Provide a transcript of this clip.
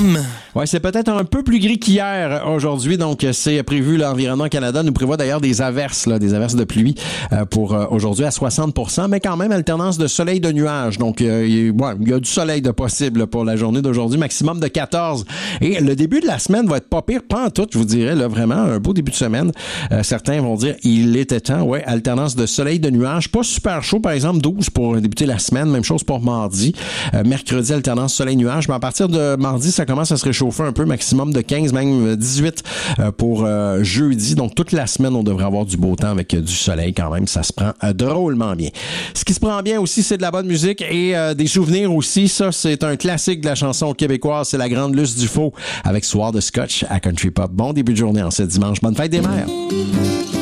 FM. Ouais, c'est peut-être un peu plus gris qu'hier aujourd'hui, donc c'est prévu. L'Environnement Canada nous prévoit d'ailleurs des averses de pluie pour aujourd'hui à 60%, mais quand même alternance de soleil de nuages. Donc il y a du soleil de possible pour la journée d'aujourd'hui, maximum de 14. Et le début de la semaine va être pas pire, pas en tout, je vous dirais, là, vraiment un beau début de semaine. Certains vont dire il était temps, ouais, alternance de soleil de nuages, pas super chaud par exemple, 12 pour débuter la semaine, même chose pour mardi. Mercredi, alternance soleil-nuage, mais à partir de mardi, ça commence à se réchauffer un peu, maximum de 15, même 18 pour jeudi. Donc, toute la semaine, on devrait avoir du beau temps avec du soleil quand même. Ça se prend drôlement bien. Ce qui se prend bien aussi, c'est de la bonne musique et des souvenirs aussi. Ça, c'est un classique de la chanson québécoise. C'est la grande Luce Dufaux avec Soir de Scotch à Country Pop. Bon début de journée en ce dimanche. Bonne fête des mères!